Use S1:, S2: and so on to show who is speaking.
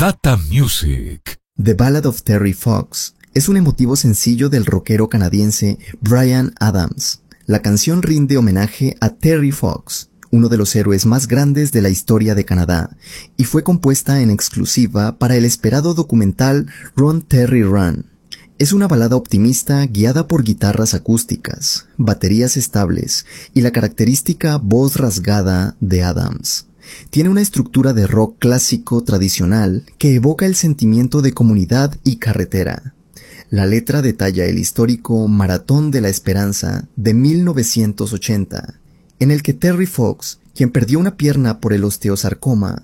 S1: Data Music.
S2: The Ballad of Terry Fox es un emotivo sencillo del rockero canadiense Bryan Adams. La canción rinde homenaje a Terry Fox, uno de los héroes más grandes de la historia de Canadá, y fue compuesta en exclusiva para el esperado documental Run Terry Run. Es una balada optimista guiada por guitarras acústicas, baterías estables y la característica voz rasgada de Adams. Tiene una estructura de rock clásico tradicional que evoca el sentimiento de comunidad y carretera. La letra detalla el histórico Maratón de la Esperanza de 1980, en el que Terry Fox, quien perdió una pierna por el osteosarcoma,